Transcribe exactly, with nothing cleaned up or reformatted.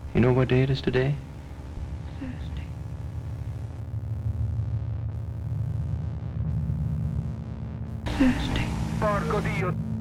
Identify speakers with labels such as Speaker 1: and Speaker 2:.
Speaker 1: You know what day it is today?
Speaker 2: Thursday. Thursday.
Speaker 3: Porco Dio!